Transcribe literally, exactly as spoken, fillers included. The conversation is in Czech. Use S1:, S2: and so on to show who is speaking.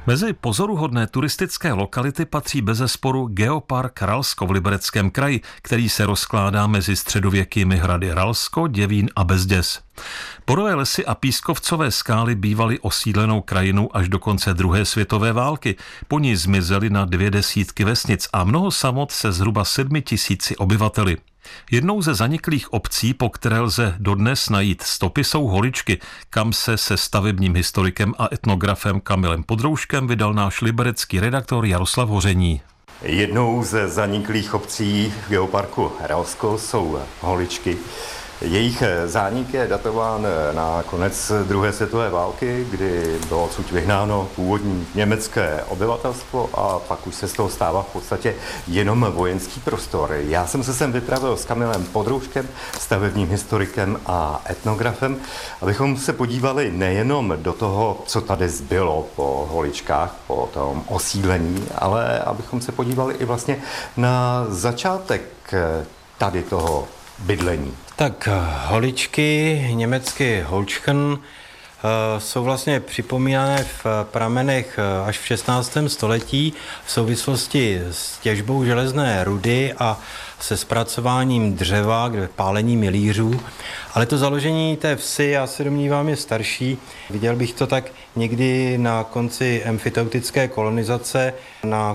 S1: Mezi pozoruhodné turistické lokality patří bezesporu Geopark Ralsko v Libereckém kraji, který se rozkládá mezi středověkými hrady Ralsko, Děvín a Bezděz. Porové lesy a pískovcové skály bývaly osídlenou krajinou až do konce druhé světové války. Po ní zmizely na dvě desítky vesnic a mnoho samot se zhruba sedmi tisíci obyvateli. Jednou ze zaniklých obcí, po které lze dodnes najít stopy, jsou Holičky, kam se se stavebním historikem a etnografem Kamilem Podrouškem vydal náš liberecký redaktor Jaroslav Hoření.
S2: Jednou ze zaniklých obcí v Geoparku Ralsko jsou Holičky. Jejich zánik je datován na konec druhé světové války, kdy bylo odsud vyhnáno původní německé obyvatelstvo a pak už se z toho stává v podstatě jenom vojenský prostor. Já jsem se sem vypravil s Kamilem Podrouškem, stavebním historikem a etnografem, abychom se podívali nejenom do toho, co tady zbylo po Holičkách, po tom osídlení, ale abychom se podívali i vlastně na začátek tady toho bydlení.
S3: Tak Holičky, německy Holčchen, jsou vlastně připomínané v pramenech až v šestnáctém století v souvislosti s těžbou železné rudy a se zpracováním dřeva, kde pálení milířů. Ale to založení té vsi, já se domnívám, je starší. Viděl bych to tak někdy na konci emfyteutické kolonizace na